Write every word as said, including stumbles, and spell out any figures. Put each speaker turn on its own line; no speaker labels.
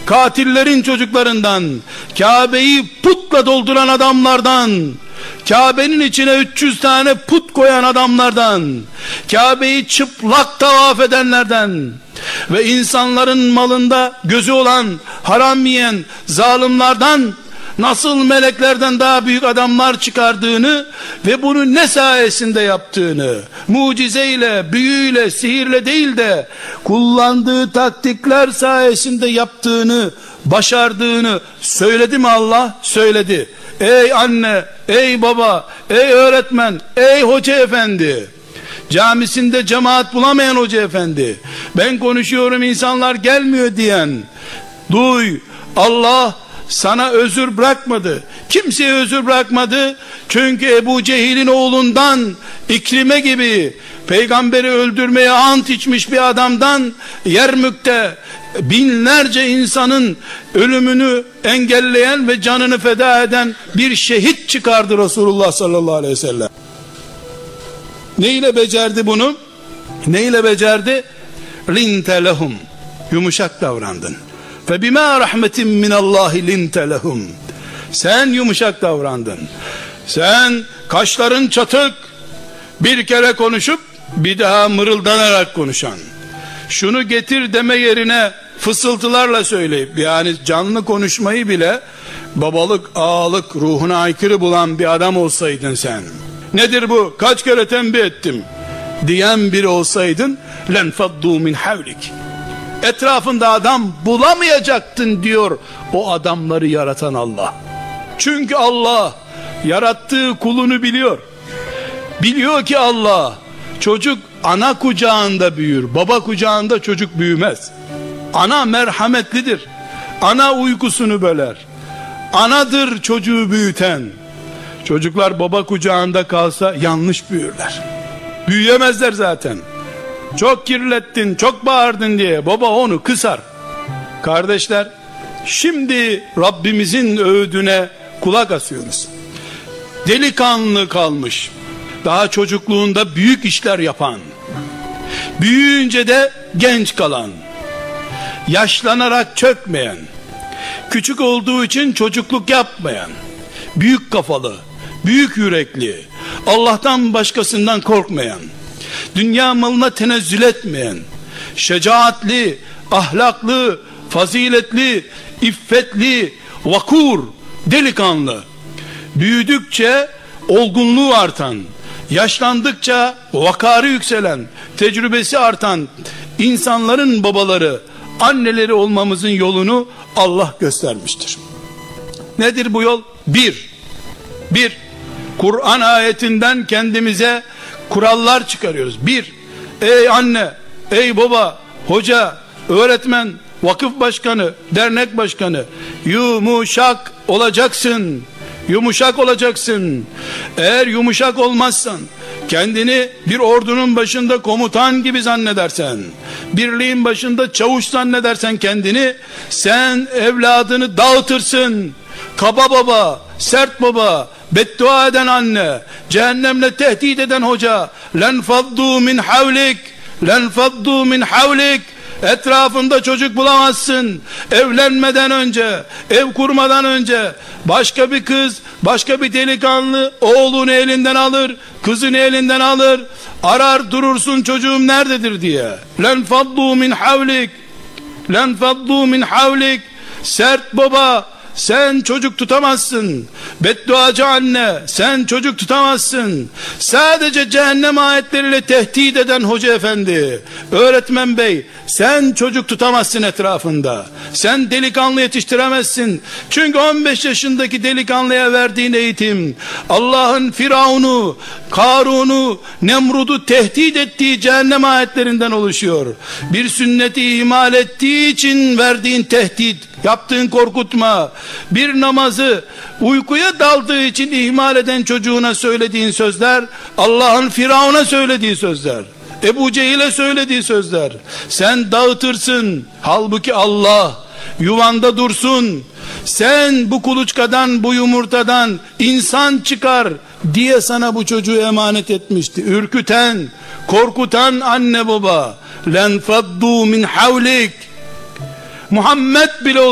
katillerin çocuklarından, Kabe'yi putla dolduran adamlardan, Kabe'nin içine üç yüz tane put koyan adamlardan, Kabe'yi çıplak tavaf edenlerden ve insanların malında gözü olan, haram yiyen zalimlerden nasıl meleklerden daha büyük adamlar çıkardığını ve bunu ne sayesinde yaptığını, mucizeyle, büyüyle, sihirle değil de kullandığı taktikler sayesinde yaptığını, başardığını söyledi mi Allah? Söyledi. Ey anne, ey baba, ey öğretmen, ey hoca efendi, camisinde cemaat bulamayan hoca efendi, ben konuşuyorum insanlar gelmiyor diyen, duy, Allah sana özür bırakmadı. Kimseye özür bırakmadı. Çünkü Ebu Cehil'in oğlundan İkrime gibi peygamberi öldürmeye ant içmiş bir adamdan Yermük'te binlerce insanın ölümünü engelleyen ve canını feda eden bir şehit çıkardı Resulullah sallallahu aleyhi ve sellem. Neyle becerdi bunu? Neyle becerdi? Linte lehum. Yumuşak davrandın. فَبِمَا رَحْمَةٍ مِّنَ اللّٰهِ لِنْتَ لَهُمْ. Sen yumuşak davrandın. Sen kaşların çatık, bir kere konuşup bir daha mırıldanarak konuşan, şunu getir deme yerine fısıltılarla söyleyip, yani canlı konuşmayı bile babalık, ağalık ruhuna aykırı bulan bir adam olsaydın sen, nedir bu, kaç kere tembih ettim diyen biri olsaydın, لَنْ فَضُّوا مِنْ حَوْلِكِ, etrafında adam bulamayacaktın diyor o adamları yaratan Allah. Çünkü Allah yarattığı kulunu biliyor. Biliyor ki Allah, çocuk ana kucağında büyür, baba kucağında çocuk büyümez. Ana merhametlidir. Ana uykusunu böler. Anadır çocuğu büyüten. Çocuklar baba kucağında kalsa yanlış büyürler. Büyüyemezler zaten. Çok kirlettin, çok bağırdın diye baba onu kısar. Kardeşler, şimdi Rabbimizin öğüdüne kulak asıyoruz. Delikanlı kalmış, daha çocukluğunda büyük işler yapan, büyüyünce de genç kalan, yaşlanarak çökmeyen, küçük olduğu için çocukluk yapmayan, büyük kafalı, büyük yürekli, Allah'tan başkasından korkmayan, dünya malına tenezzül etmeyen, şecaatli, ahlaklı, faziletli, iffetli, vakur, delikanlı, büyüdükçe olgunluğu artan, yaşlandıkça vakarı yükselen, tecrübesi artan insanların babaları, anneleri olmamızın yolunu Allah göstermiştir. Nedir bu yol? Bir, bir, Kur'an ayetinden kendimize kurallar çıkarıyoruz. Bir, ey anne, ey baba, hoca, öğretmen, vakıf başkanı, dernek başkanı, yumuşak olacaksın. Yumuşak olacaksın. Eğer yumuşak olmazsan, kendini bir ordunun başında komutan gibi zannedersen, birliğin başında çavuş zannedersen kendini, sen evladını dağıtırsın. Kaba baba, sert baba, beddua eden anne, cehennemle tehdit eden hoca, len faddu min havlik, len faddu min havlik, etrafında çocuk bulamazsın. Evlenmeden önce, ev kurmadan önce başka bir kız, başka bir delikanlı oğlunu elinden alır, kızını elinden alır, arar durursun çocuğum nerededir diye. Len faddu min havlik, len faddu min havlik. Sert baba, sen çocuk tutamazsın. Bedduacı anne, sen çocuk tutamazsın. Sadece cehennem ayetleriyle tehdit eden hoca efendi, öğretmen bey, sen çocuk tutamazsın etrafında. Sen delikanlı yetiştiremezsin. Çünkü on beş yaşındaki delikanlıya verdiğin eğitim, Allah'ın Firavun'u, Karun'u, Nemrud'u tehdit ettiği cehennem ayetlerinden oluşuyor. Bir sünneti ihmal ettiği için verdiğin tehdit, yaptığın korkutma, bir namazı uykuya daldığı için ihmal eden çocuğuna söylediğin sözler, Allah'ın Firavun'a söylediği sözler, Ebu Cehil'e söylediği sözler. Sen dağıtırsın, halbuki Allah yuvanda dursun. Sen bu kuluçkadan, bu yumurtadan insan çıkar diye sana bu çocuğu emanet etmişti. Ürküten, korkutan anne baba, len faddu min havlik, Muhammed bile